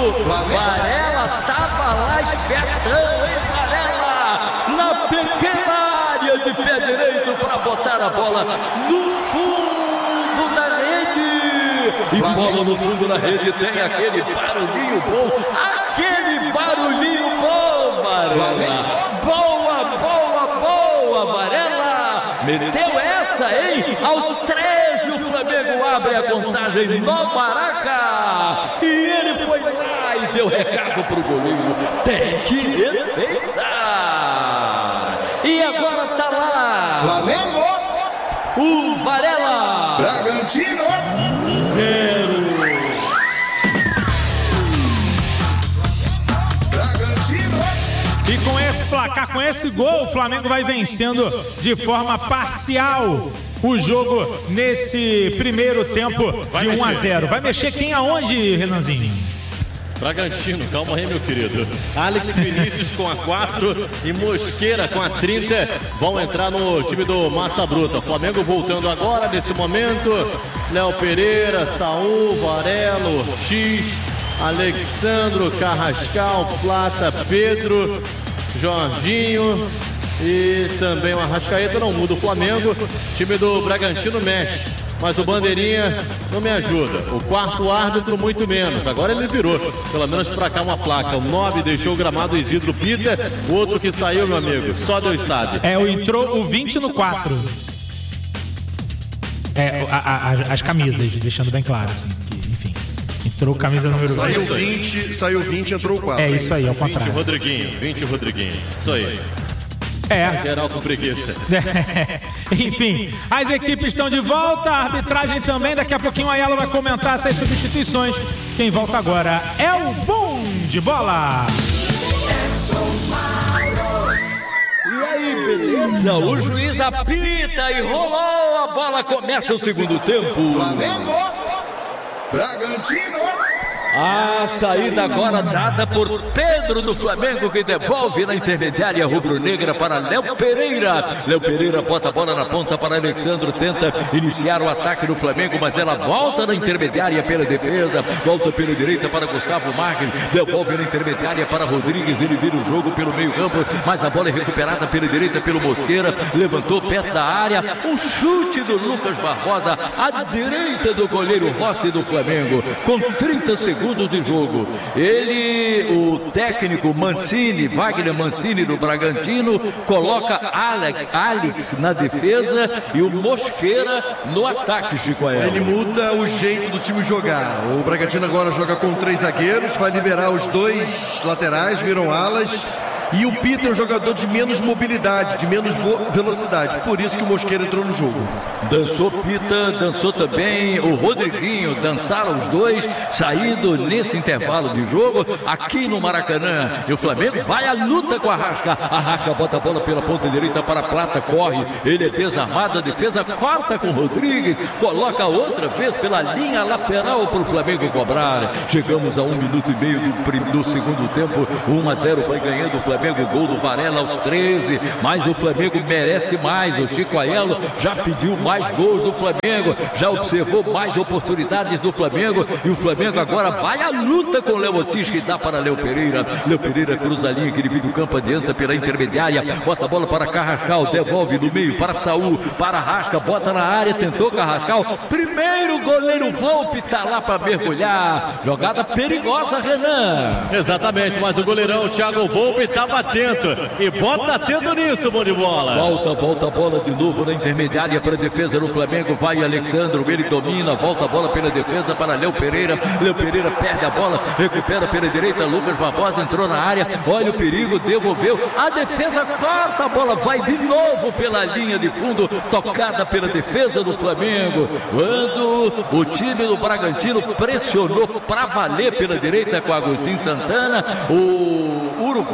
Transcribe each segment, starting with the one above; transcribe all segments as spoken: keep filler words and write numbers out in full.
jogo. Varela tava lá espertão, hein, Varela? Na pequena área de pé direito para botar a bola no fundo da rede. E bola no fundo da rede, tem aquele barulhinho bom, aquele barulhinho bom, Varela. Boa, boa, boa, Varela. Meteu essa, hein? Aos treze o Flamengo abre a contagem no Maraca. E ele foi lá e deu recado pro goleiro. Tem que respeitar. E agora tá lá. Flamengo. O Varela. Bragantino. Zero. E com esse placar, com esse gol, o Flamengo vai vencendo de forma parcial o jogo nesse primeiro tempo de um a zero. Vai mexer quem aonde, Renanzinho? Bragantino, calma aí, meu querido. Alex Vinícius com a quatro e Mosqueira com a trinta vão entrar no time do Massa Bruta. O Flamengo voltando agora, nesse momento. Léo Pereira, Saul, Varelo, X, Alexandro, Carrascal, Plata, Pedro, Jorginho e também o Arrascaeta. Não muda o Flamengo. O time do Bragantino mexe, mas o Bandeirinha não me ajuda. O quarto árbitro muito menos. Agora ele virou, pelo menos pra cá, uma placa. O nove deixou o gramado Isidro Pita. O outro que saiu, meu amigo, só Deus sabe. É, o entrou o vinte no quatro. É, a, a, a, as camisas, deixando bem claro, assim, que, enfim. Entrou camisa número Saiu vinte, saiu vinte, entrou o quatro. É isso aí, ao contrário. vinte Rodriguinho, vinte Rodriguinho. Isso aí. É. Geral com preguiça. Enfim, as equipes estão de volta, a arbitragem também. Daqui a pouquinho a Ayala vai comentar essas substituições. Quem volta agora é o Bom de Bola. E aí, beleza? O juiz apita e rolou a bola. Começa o segundo tempo. Flamengo. Bragantino. A saída agora dada por Pedro do Flamengo, que devolve na intermediária rubro-negra para Léo Pereira. Léo Pereira bota a bola na ponta para Alexandro, tenta iniciar o ataque do Flamengo, mas ela volta na intermediária pela defesa, volta pela direita para Gustavo Marques, devolve na intermediária para Rodrigues, ele vira o jogo pelo meio campo, mas a bola é recuperada pela direita pelo Mosqueira, levantou perto da área, um chute do Lucas Barbosa à direita do goleiro Rossi do Flamengo, com trinta segundos de jogo. Ele, o técnico Mancini, Wagner Mancini do Bragantino, coloca Alex, Alex na defesa e o Mosqueira no ataque, Chico Ael. Ele muda o jeito do time jogar. O Bragantino agora joga com três zagueiros, vai liberar os dois laterais, viram alas. E o Pita é um jogador de menos mobilidade, de menos velocidade. Por isso que o Mosqueira entrou no jogo. Dançou Pita, dançou também o Rodriguinho. Dançaram os dois, saindo nesse intervalo de jogo aqui no Maracanã. E o Flamengo vai à luta com a Arrasca. A Arrasca bota a bola pela ponta direita para a Plata, corre. Ele é desarmado, a defesa corta com o Rodrigues. Coloca outra vez pela linha lateral para o Flamengo cobrar. Chegamos a um minuto e meio do, do segundo tempo. um a zero vai ganhando o Flamengo. Flamengo, gol do Varela aos treze, mas o Flamengo merece mais. O Chico Aelo já pediu mais gols do Flamengo, já observou mais oportunidades do Flamengo, e o Flamengo agora vai à luta com o Léo Ortiz, que dá para Léo Pereira. Léo Pereira cruza a linha, que divide o campo, adianta pela intermediária, bota a bola para Carrascal, devolve no meio para Saul, para Rasca, bota na área, tentou Carrascal, primeiro goleiro Volpe está lá para mergulhar, jogada perigosa, Renan. Exatamente, mas o goleirão Thiago Volpe estava atento e bota atento nisso, bom de bola. Volta, volta a bola de novo na intermediária para a defesa do Flamengo, vai Alexandro, ele domina, volta a bola pela defesa para Léo Pereira, Léo Pereira perde a bola, recupera pela direita, Lucas Barbosa entrou na área, olha o perigo, devolveu, a defesa corta, a bola vai de novo pela linha de fundo, tocada pela defesa do Flamengo, quando o time do Bragantino pressionou para valer pela direita com Agostinho Santana, o uruguaio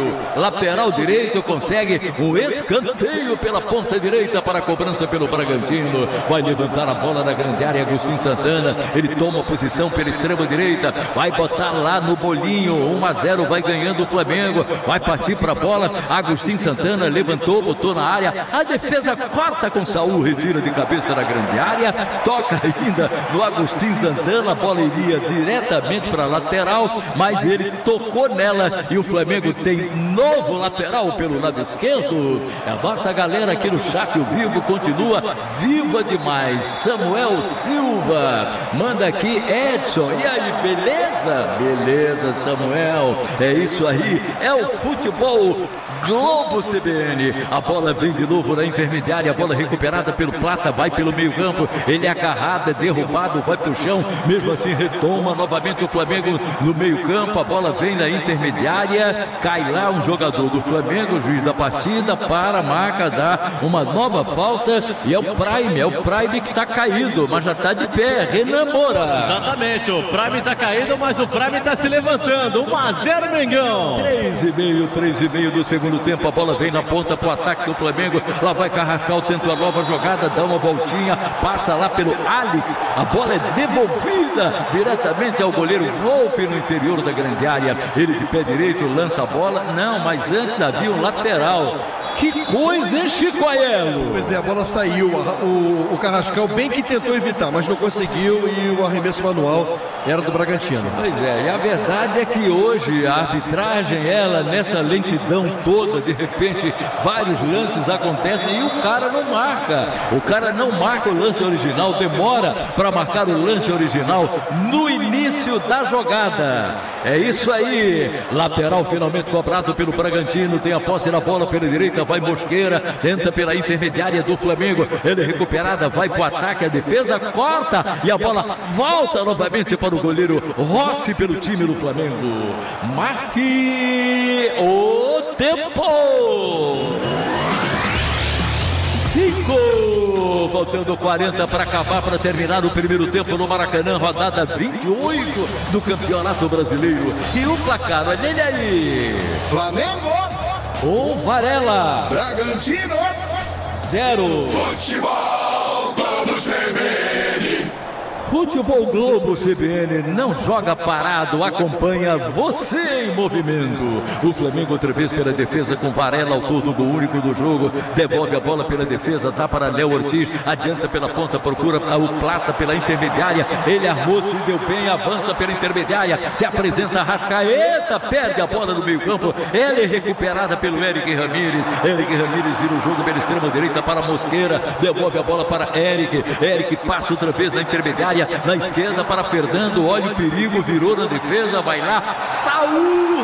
pelo lateral direito, consegue um escanteio pela ponta direita para a cobrança pelo Bragantino. Vai levantar a bola na grande área, Agostinho Santana, ele toma posição pela extrema direita, vai botar lá no bolinho, um a zero, vai ganhando o Flamengo, vai partir para a bola, Agostinho Santana levantou, botou na área, a defesa corta com Saul, retira de cabeça na grande área, toca ainda no Agostinho Santana, a bola iria diretamente para a lateral, mas ele tocou nela e o Flamengo tem novo lateral pelo lado esquerdo. A nossa galera aqui no chat ao vivo continua viva demais. Samuel Silva manda aqui, Edson, e aí, beleza? Beleza, Samuel, é isso aí, é o futebol Globo C B N. A bola vem de novo na intermediária, a bola recuperada pelo Plata, vai pelo meio campo, ele é agarrado, é derrubado, vai pro chão, mesmo assim retoma novamente o Flamengo no meio campo, a bola vem na intermediária, cai lá um jogador do Flamengo, o juiz da partida para a marca, dá uma nova falta e é o Prime, é o Prime que está caído, mas já está de pé, Renan Moura. Exatamente, o Prime está caído, mas o Prime está se levantando, um a zero Mengão. três e meio, três e meio do segundo tempo, a bola vem na ponta para o ataque do Flamengo, lá vai Carrascal, tenta a nova jogada, dá uma voltinha, passa lá pelo Alex, a bola é devolvida diretamente ao goleiro Volpe no interior da grande área, ele de pé direito lança a bola, não, mas antes havia um lateral. Que coisa, hein, Chico Aiello? Pois é, a bola saiu, o, o Carrascal bem que tentou evitar, mas não conseguiu e o arremesso manual era do Bragantino. Pois é, e a verdade é que hoje a arbitragem, ela nessa lentidão toda, de repente vários lances acontecem e o cara não marca. O cara não marca o lance original, demora para marcar o lance original no início da jogada. É isso aí, lateral finalmente cobrado pelo Bragantino, tem a posse na bola pela direita, vai Mosqueira, tenta pela intermediária do Flamengo, ele é recuperada, vai para o ataque, a defesa corta e a bola volta novamente para o goleiro Rossi pelo time do Flamengo. Marque o tempo! Cinco, faltando quarenta para acabar, para terminar o primeiro tempo no Maracanã, rodada vinte e oito do Campeonato Brasileiro. E o placar, olha ele aí. Flamengo Um, Varela. Bragantino Zero. Futebol Globo C B N. Futebol Globo C B N não joga parado, acompanha você em movimento. O Flamengo outra vez pela defesa com Varela, autor do gol único do jogo, devolve a bola pela defesa, dá para Léo Ortiz, adianta pela ponta, procura o Plata pela intermediária, ele armou, se deu bem, avança pela intermediária, se apresenta a Arrascaeta, perde a bola no meio campo, ela é recuperada pelo Eric Ramírez, Eric Ramírez vira o jogo pela extrema direita para Mosqueira, devolve a bola para Eric, Eric passa outra vez na intermediária, na esquerda para Fernando, olha o perigo, virou na defesa, vai lá, Saul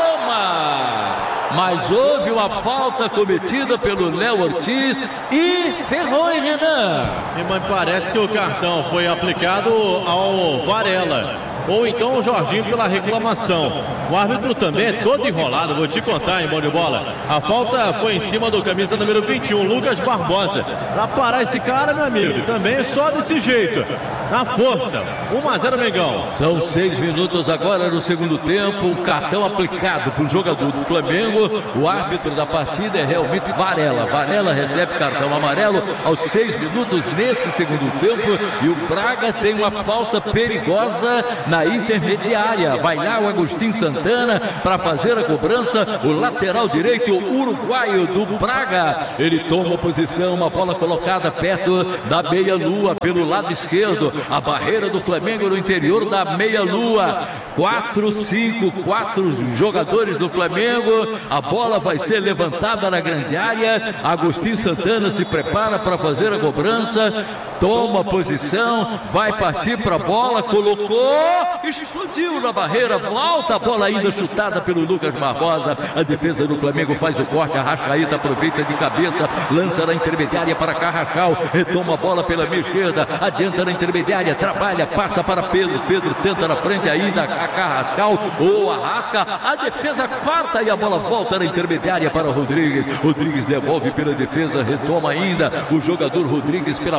retoma, mas houve uma falta cometida pelo Léo Ortiz e ferrou, hein, Renan? E mas parece que o cartão foi aplicado ao Varela, ou então o Jorginho pela reclamação. O árbitro também é todo enrolado, vou te contar, hein, bom de bola. A falta foi em cima do camisa número vinte e um, Lucas Barbosa. Pra parar esse cara, meu amigo, também só desse jeito, na força. um a zero Mengão. São seis minutos agora no segundo tempo, um cartão aplicado para o jogador do Flamengo. O árbitro da partida é realmente Varela. Varela recebe cartão amarelo aos seis minutos nesse segundo tempo e o Braga tem uma falta perigosa na intermediária. Vai lá o Agostinho Santana para fazer a cobrança, o lateral direito o uruguaio do Braga. Ele toma posição, uma bola colocada perto da meia-lua pelo lado esquerdo, a barreira do Flamengo no interior da meia-lua. quatro, cinco, quatro jogadores do Flamengo, a bola vai ser levantada na grande área, Agostinho Santana se prepara para fazer a cobrança, toma posição, vai partir para a bola, colocou, explodiu na barreira, volta a bola ainda chutada pelo Lucas Barbosa, a defesa do Flamengo faz o corte, a Arrascaeta aproveita de cabeça, lança na intermediária para Carrascal, retoma a bola pela meia esquerda, adianta na intermediária, trabalha, passa para Pedro, Pedro tenta na frente ainda a Carrascal, ou Arrasca, a defesa corta e a bola volta na intermediária para Rodrigues, Rodrigues devolve pela defesa, retoma ainda o jogador Rodrigues pela parte central,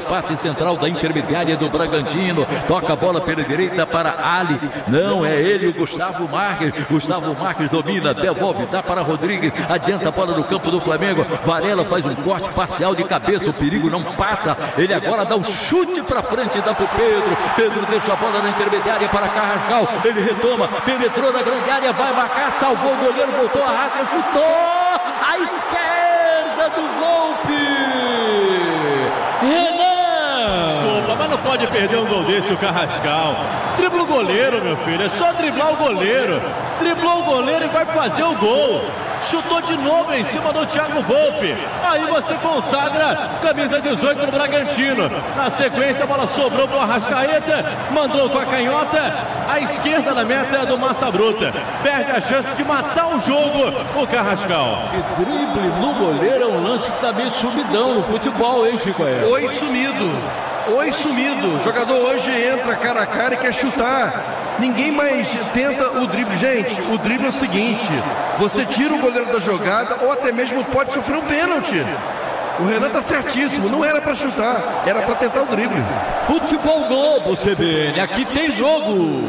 central da intermediária do Bragantino. Toca a bola pela direita para Alex. Não, é ele, o Gustavo Marques. Gustavo Marques domina, devolve, dá para Rodrigues. Adianta a bola no campo do Flamengo. Varela faz um corte parcial de cabeça. O perigo não passa. Ele agora dá um chute para frente, dá para o Pedro. Pedro deixa a bola na intermediária para Carrascal. Ele retoma, penetrou na grande área, vai marcar, salvou o goleiro, voltou a raça, chutou à esquerda do Volpe. Renan! Desculpa, mas não pode perder um gol desse o Carrascal. Dribla o goleiro, meu filho, é só driblar o goleiro. Driblou o goleiro e vai fazer o gol. Chutou de novo em cima do Thiago Volpe. Aí você consagra camisa dezoito no Bragantino. Na sequência a bola sobrou para o Arrascaeta. Mandou com a canhota à esquerda da meta do Massa Bruta. Perde a chance de matar o jogo o Carrascal. E drible no goleiro é um lance que está meio subidão no futebol, hein, Chico? Oi sumido. Oi sumido. O jogador hoje entra cara a cara e quer chutar. Ninguém mais tenta o drible. Gente, o drible é o seguinte: você tira o goleiro da jogada ou até mesmo pode sofrer um pênalti. O Renan tá certíssimo, não era para chutar, era para tentar o drible. Futebol Globo, C B N, aqui tem jogo.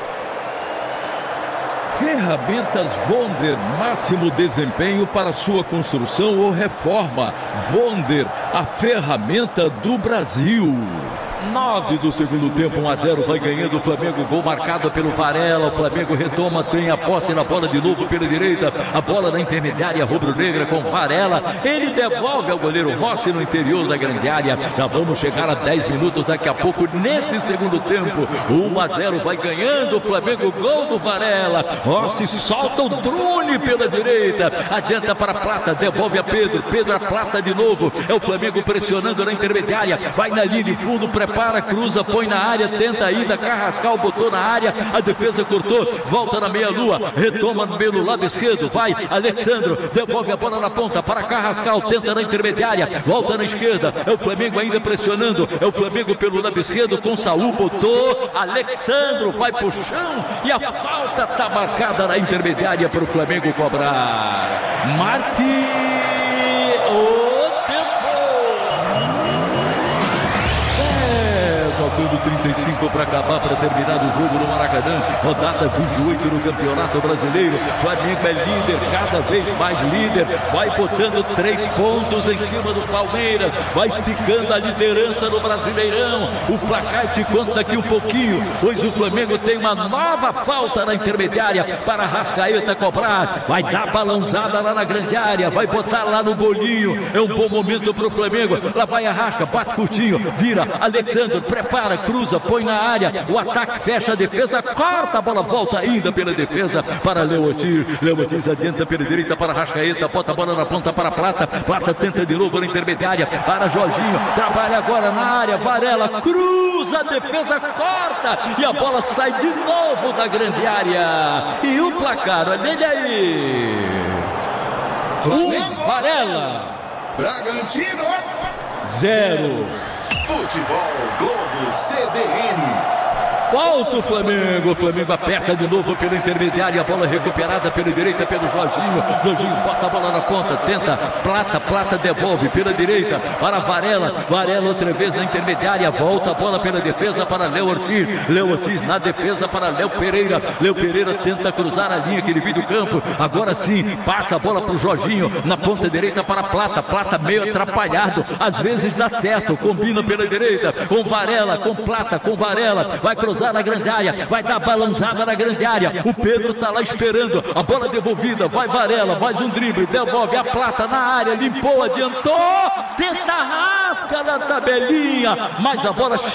Ferramentas Vonder, máximo desempenho para sua construção ou reforma. Vonder, a ferramenta do Brasil. nove do segundo tempo, um a zero, vai ganhando o Flamengo, gol marcado pelo Varela. O Flamengo retoma, tem a posse na bola de novo pela direita, a bola na intermediária rubro-negra com Varela. Ele devolve ao goleiro Rossi no interior da grande área. Já vamos chegar a dez minutos daqui a pouco nesse segundo tempo. um a zero, vai ganhando o Flamengo, gol do Varela. Rossi solta o drone pela direita, adianta para a Plata, devolve a Pedro. Pedro a Plata de novo. É o Flamengo pressionando na intermediária, vai na linha de fundo, prepara, cruza, põe na área, tenta a ida, Carrascal botou na área, a defesa cortou, volta na meia-lua, retoma pelo lado esquerdo, vai, Alexandro, devolve a bola na ponta para Carrascal, tenta na intermediária, volta na esquerda, é o Flamengo ainda pressionando, é o Flamengo pelo lado esquerdo com Saúl, botou, Alexandro vai pro chão e a falta está marcada na intermediária para o Flamengo cobrar. Marque o faltando trinta e cinco para acabar, para terminar o jogo no Maracanã, rodada vinte e oito no Campeonato Brasileiro. Flamengo é líder, cada vez mais líder, vai botando três pontos em cima do Palmeiras, vai esticando a liderança no Brasileirão. O placar te conta daqui um pouquinho, pois o Flamengo tem uma nova falta na intermediária para Arrascaeta cobrar, vai dar balãozada lá na grande área, vai botar lá no bolinho. É um bom momento para o Flamengo, lá vai Arrasca, bate curtinho, vira, Alexandre, prepara, cruza, põe na área, o ataque fecha a defesa, corta a bola, volta ainda pela defesa para Leotir. Leotir adianta pela direita para Arrascaeta, bota a bola na ponta para Plata, Plata tenta de novo na intermediária para Jorginho, trabalha agora na área, Varela cruza, a defesa corta e a bola sai de novo da grande área. E o placar, olha ele aí, um Varela, Bragantino zero. Futebol Globo C B N. Volta o Flamengo, o Flamengo aperta de novo pela intermediária, a bola recuperada pela direita pelo Jorginho, Jorginho bota a bola na ponta, tenta, Plata, Plata devolve pela direita para Varela, Varela outra vez na intermediária, volta a bola pela defesa para Léo Ortiz, Léo Ortiz na defesa para Léo Pereira, Léo Pereira tenta cruzar a linha que ele viu do campo, agora sim, passa a bola para o Jorginho, na ponta direita para Plata, Plata meio atrapalhado, às vezes dá certo, combina pela direita, com Varela, com Plata, com Varela, vai cruzar na grande área, vai dar balançada na grande área, o Pedro tá lá esperando, a bola devolvida, vai Varela, mais um drible, devolve a Plata na área, limpou, adiantou, tenta a rasca na tabelinha, mas a bola